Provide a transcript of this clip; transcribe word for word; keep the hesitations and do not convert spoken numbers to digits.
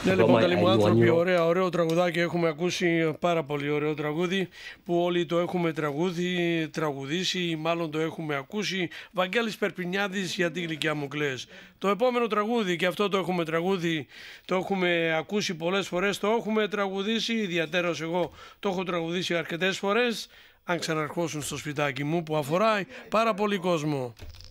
Ναι, λοιπόν, καλοί μου άνθρωποι, ωραία, ωραίο τραγουδάκι έχουμε ακούσει, πάρα πολύ ωραίο τραγούδι που όλοι το έχουμε τραγούδι, τραγουδήσει, μάλλον το έχουμε ακούσει. Βαγγέλης Περπινιάδης, γιατί γλυκιά μου κλαις. Το επόμενο τραγούδι, και αυτό το έχουμε τραγούδι, το έχουμε ακούσει πολλές φορές, το έχουμε τραγουδήσει, ιδιαίτερος εγώ το έχω τραγουδήσει αρκετές φορές. Αν ξαναρχόσουν στο σπιτάκι μου που αφορά πάρα πολύ κόσμο.